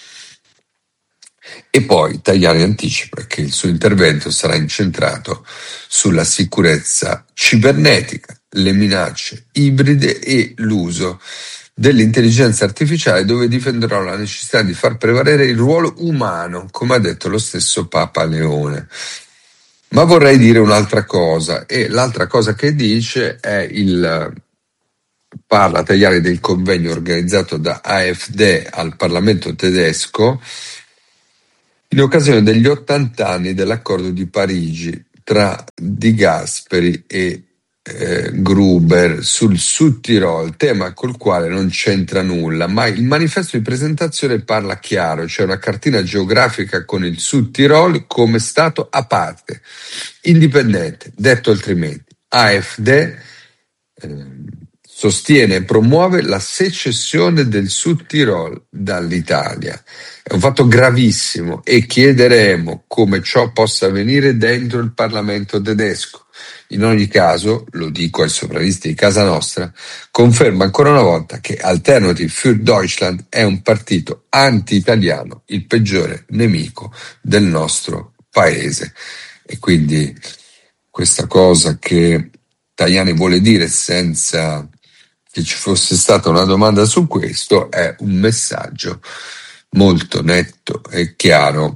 E poi Tajani anticipa che il suo intervento sarà incentrato sulla sicurezza cibernetica, le minacce ibride e l'uso dell'intelligenza artificiale, dove difenderò la necessità di far prevalere il ruolo umano, come ha detto lo stesso Papa Leone. Ma vorrei dire un'altra cosa, e l'altra cosa che dice è il parla Tajani del convegno organizzato da A F D al Parlamento tedesco in occasione degli ottanta anni dell'accordo di Parigi tra Di Gasperi e eh, Gruber sul Südtirol, tema col quale non c'entra nulla, ma il manifesto di presentazione parla chiaro, c'è una cartina geografica con il Südtirol come stato a parte, indipendente, detto altrimenti. A F D eh, sostiene e promuove la secessione del Südtirol dall'Italia. È un fatto gravissimo e chiederemo come ciò possa avvenire dentro il Parlamento tedesco. In ogni caso, lo dico ai sovranisti di casa nostra, conferma ancora una volta che Alternative für Deutschland è un partito anti-italiano, il peggiore nemico del nostro paese. E quindi questa cosa che Tajani vuole dire senza che ci fosse stata una domanda su questo è un messaggio molto netto e chiaro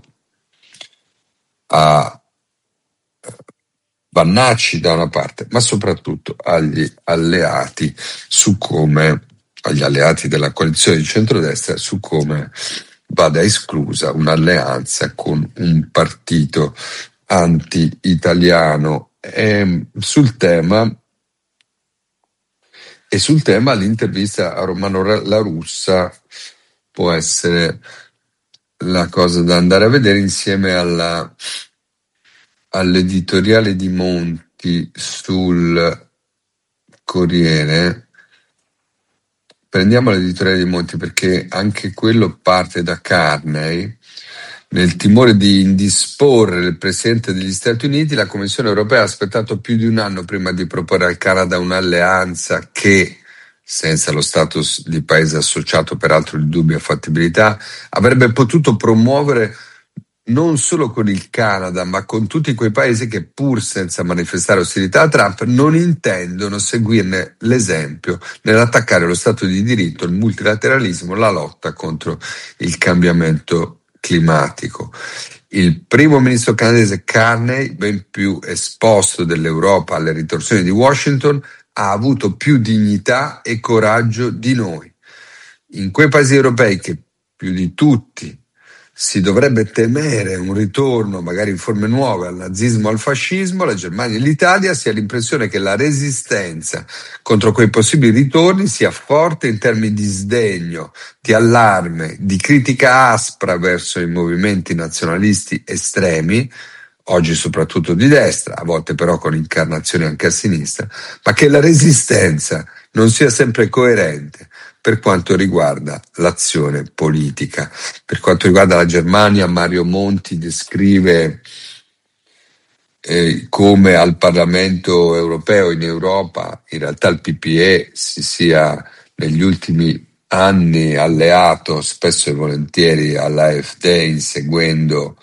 a Vannacci da una parte, ma soprattutto agli alleati su come, agli alleati della coalizione di centrodestra, su come vada esclusa un'alleanza con un partito anti-italiano. E sul tema E sul tema l'intervista a Romano La Russa può essere la cosa da andare a vedere insieme alla, all'editoriale di Monti sul Corriere. Prendiamo l'editoriale di Monti perché anche quello parte da Carney. Nel timore di indisporre il Presidente degli Stati Uniti, la Commissione europea ha aspettato più di un anno prima di proporre al Canada un'alleanza che, senza lo status di paese associato peraltro di dubbia fattibilità, avrebbe potuto promuovere non solo con il Canada, ma con tutti quei paesi che, pur senza manifestare ostilità a Trump, non intendono seguirne l'esempio nell'attaccare lo Stato di diritto, il multilateralismo, la lotta contro il cambiamento climatico. Il primo ministro canadese Carney, ben più esposto dell'Europa alle ritorsioni di Washington, ha avuto più dignità e coraggio di noi. In quei paesi europei che più di tutti si dovrebbe temere un ritorno, magari in forme nuove, al nazismo, al fascismo, la Germania e l'Italia, si ha l'impressione che la resistenza contro quei possibili ritorni sia forte in termini di sdegno, di allarme, di critica aspra verso i movimenti nazionalisti estremi, oggi soprattutto di destra, a volte però con incarnazioni anche a sinistra, ma che la resistenza non sia sempre coerente per quanto riguarda l'azione politica. Per quanto riguarda la Germania, Mario Monti descrive eh, come al Parlamento europeo, in Europa, in realtà il P P E si sia negli ultimi anni alleato spesso e volentieri all'A F D, inseguendo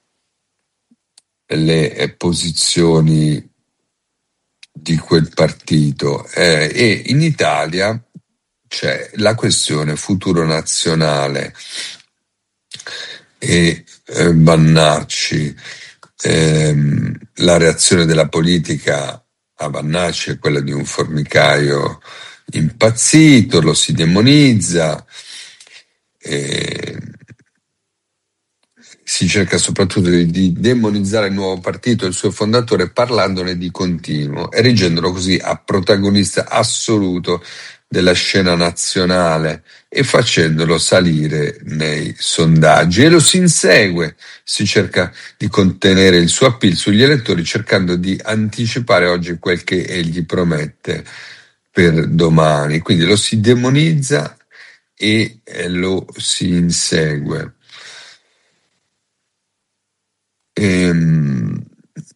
le posizioni di quel partito. Eh, e in Italia c'è la questione futuro nazionale e eh, Vannacci, ehm, la reazione della politica a Vannacci è quella di un formicaio impazzito, lo si demonizza, eh, si cerca soprattutto di, di demonizzare il nuovo partito e il suo fondatore parlandone di continuo, erigendolo così a protagonista assoluto della scena nazionale e facendolo salire nei sondaggi, e lo si insegue, si cerca di contenere il suo appeal sugli elettori cercando di anticipare oggi quel che egli promette per domani, quindi lo si demonizza e lo si insegue. Ehm,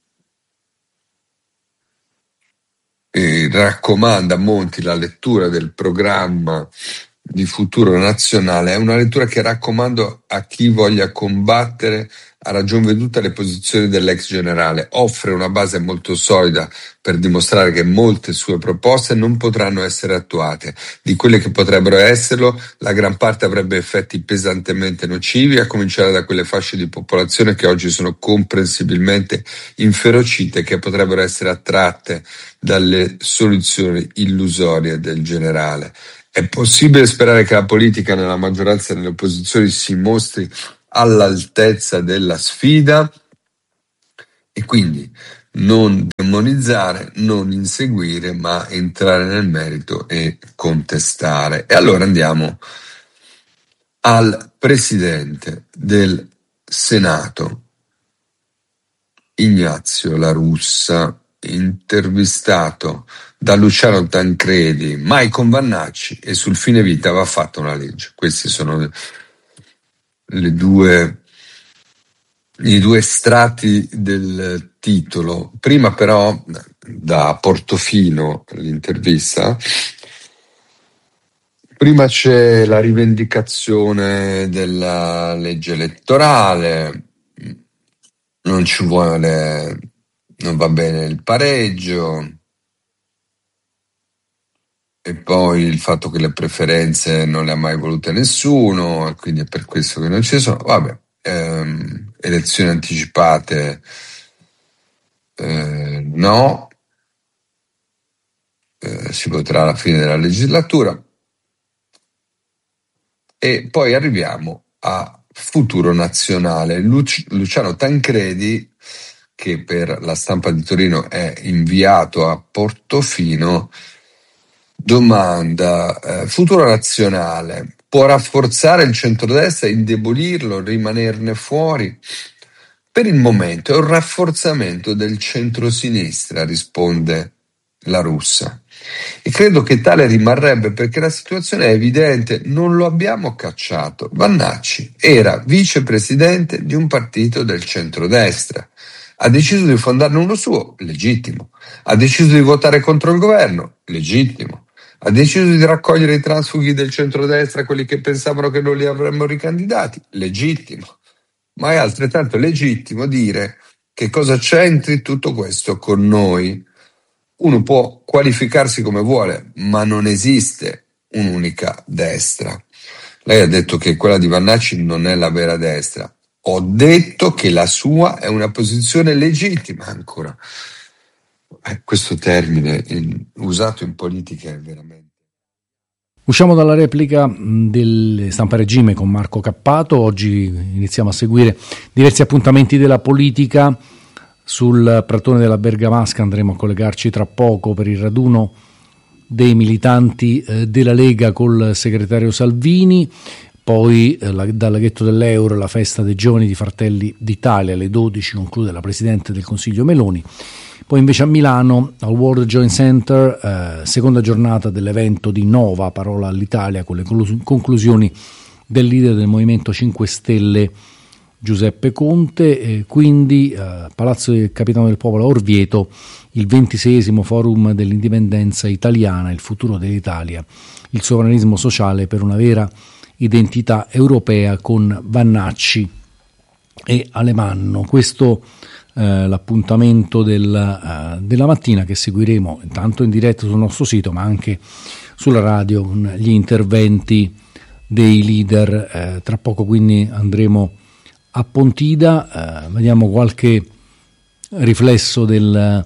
E raccomanda a Monti la lettura del programma di futuro nazionale. È una lettura che raccomando a chi voglia combattere a ragion veduta le posizioni dell'ex generale, offre una base molto solida per dimostrare che molte sue proposte non potranno essere attuate. Di quelle che potrebbero esserlo, la gran parte avrebbe effetti pesantemente nocivi, a cominciare da quelle fasce di popolazione che oggi sono comprensibilmente inferocite e che potrebbero essere attratte dalle soluzioni illusorie del generale. È possibile sperare che la politica nella maggioranza e nelle opposizioni si mostri all'altezza della sfida e quindi non demonizzare, non inseguire, ma entrare nel merito e contestare. E allora andiamo al presidente del Senato, Ignazio La Russa, intervistato da Luciano Tancredi, mai con Vannacci, e sul fine vita va fatta una legge. Questi sono le due, i due estratti del titolo. Prima però, da Portofino, l'intervista, prima c'è la rivendicazione della legge elettorale, non ci vuole, non va bene il pareggio, e poi il fatto che le preferenze non le ha mai volute nessuno, e quindi è per questo che non ci sono. Vabbè, ehm, elezioni anticipate eh, no, eh, si voterà alla fine della legislatura. E poi arriviamo a Futuro Nazionale. Luci- Luciano Tancredi, che per la Stampa di Torino è inviato a Portofino, domanda: eh, Futuro Nazionale può rafforzare il centrodestra, indebolirlo, rimanerne fuori? Per il momento è un rafforzamento del centrosinistra, risponde La Russa. E credo che tale rimarrebbe perché la situazione è evidente, non lo abbiamo cacciato. Vannacci era vicepresidente di un partito del centrodestra, ha deciso di fondarne uno suo, legittimo, ha deciso di votare contro il governo, legittimo, ha deciso di raccogliere i transfughi del centrodestra, quelli che pensavano che non li avremmo ricandidati, legittimo, ma è altrettanto legittimo dire che cosa c'entri tutto questo con noi. Uno può qualificarsi come vuole, ma non esiste un'unica destra. Lei ha detto che quella di Vannacci non è la vera destra. Ho detto che la sua è una posizione legittima ancora. Eh, questo termine in, usato in politica è veramente... Usciamo dalla replica del Stampa Regime con Marco Cappato. Oggi iniziamo a seguire diversi appuntamenti della politica. Sul Pratone della Bergamasca andremo a collegarci tra poco per il raduno dei militanti eh, della Lega col segretario Salvini, poi eh, la, dal laghetto dell'Euro la festa dei giovani di Fratelli d'Italia alle dodici conclude la Presidente del Consiglio Meloni, poi invece a Milano al World Joint Center eh, seconda giornata dell'evento di Nova, parola all'Italia, con le conclusioni del leader del Movimento cinque Stelle Giuseppe Conte, e quindi eh, Palazzo del Capitano del Popolo a Orvieto, il ventiseiesimo Forum dell'Indipendenza Italiana, il futuro dell'Italia, il sovranismo sociale per una vera identità europea, con Vannacci e Alemanno. Questo eh, l'appuntamento del, uh, della mattina, che seguiremo tanto in diretta sul nostro sito ma anche sulla radio con gli interventi dei leader. Eh, tra poco quindi andremo a Pontida, eh, vediamo qualche riflesso del,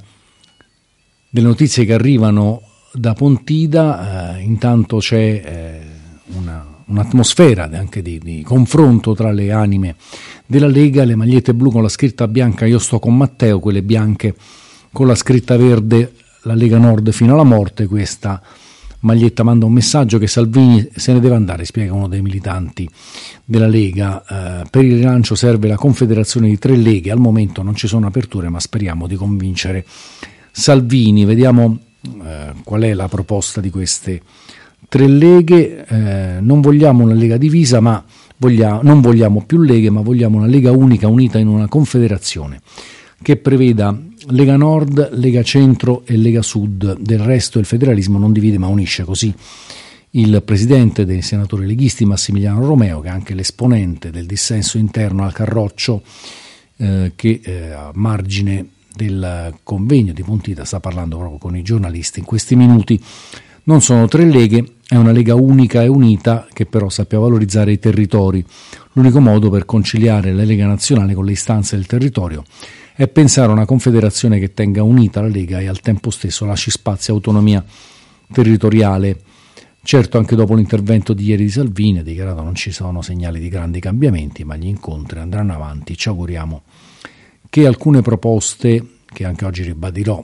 delle notizie che arrivano da Pontida. Eh, intanto c'è eh, una, un'atmosfera anche di, di confronto tra le anime della Lega, le magliette blu con la scritta bianca io sto con Matteo, quelle bianche con la scritta verde la Lega Nord fino alla morte. Questa maglietta manda un messaggio che Salvini se ne deve andare, spiega uno dei militanti della Lega. Eh, per il rilancio serve la confederazione di tre leghe, al momento non ci sono aperture ma speriamo di convincere Salvini. Vediamo eh, qual è la proposta di queste tre leghe. Eh, non vogliamo una Lega divisa, ma vogliamo, non vogliamo più leghe, ma vogliamo una Lega unica unita in una confederazione che preveda Lega Nord, Lega Centro e Lega Sud. Del resto il federalismo non divide ma unisce. Così il presidente dei senatori leghisti Massimiliano Romeo, che è anche l'esponente del dissenso interno al Carroccio, eh, che eh, a margine del convegno di Pontida sta parlando proprio con i giornalisti in questi minuti. Non sono tre leghe, è una lega unica e unita che però sappia valorizzare i territori. L'unico modo per conciliare la Lega Nazionale con le istanze del territorio è pensare a una confederazione che tenga unita la Lega e al tempo stesso lasci spazio e autonomia territoriale. Certo, anche dopo l'intervento di ieri di Salvini ha dichiarato non ci sono segnali di grandi cambiamenti, ma gli incontri andranno avanti. Ci auguriamo che alcune proposte, che anche oggi ribadirò,